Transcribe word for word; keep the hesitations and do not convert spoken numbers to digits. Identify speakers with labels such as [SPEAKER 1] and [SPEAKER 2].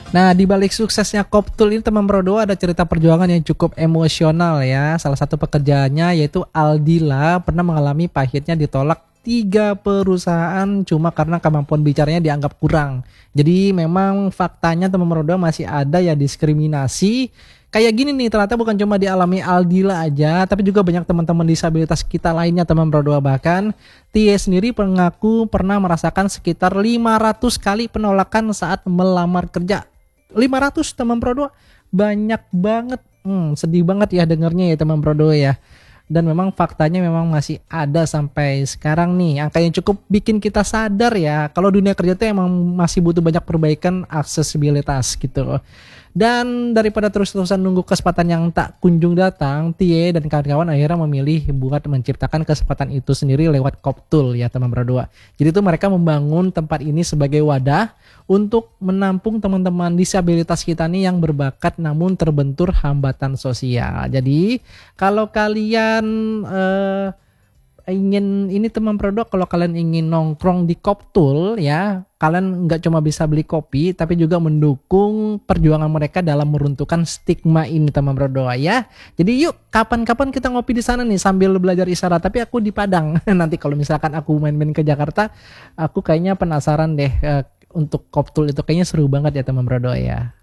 [SPEAKER 1] Nah, di balik suksesnya Koptul ini teman Bro ada cerita perjuangan yang cukup emosional ya. Salah satu pekerjaannya yaitu Aldila pernah mengalami pahitnya ditolak tiga perusahaan cuma karena kemampuan bicaranya dianggap kurang. Jadi memang faktanya teman Bro masih ada ya diskriminasi. Kayak gini nih, ternyata bukan cuma dialami Aldila aja, tapi juga banyak teman-teman disabilitas kita lainnya teman Bro. Bahkan Tie sendiri mengaku pernah merasakan sekitar lima ratus kali penolakan saat melamar kerja. lima ratus teman Prodo, banyak banget. Hmm, sedih banget ya dengernya ya teman Prodo ya. Dan memang faktanya memang masih ada sampai sekarang nih. Angka yang cukup bikin kita sadar ya kalau dunia kerja itu emang masih butuh banyak perbaikan aksesibilitas gitu. Dan daripada terus-terusan nunggu kesempatan yang tak kunjung datang, Tie dan kawan-kawan akhirnya memilih buat menciptakan kesempatan itu sendiri lewat Koptul ya teman berdua. Jadi itu mereka membangun tempat ini sebagai wadah untuk menampung teman-teman disabilitas kita nih yang berbakat namun terbentur hambatan sosial. Jadi kalau kalian eh, ingin ini teman produk, kalau kalian ingin nongkrong di Koptul ya, kalian nggak cuma bisa beli kopi tapi juga mendukung perjuangan mereka dalam meruntuhkan stigma ini teman produk ya. Jadi yuk kapan-kapan kita ngopi di sana nih sambil belajar isyarat, tapi aku di Padang. Nanti kalau misalkan aku main-main ke Jakarta, aku kayaknya penasaran deh eh, untuk Koptul itu kayaknya seru banget ya teman produk ya.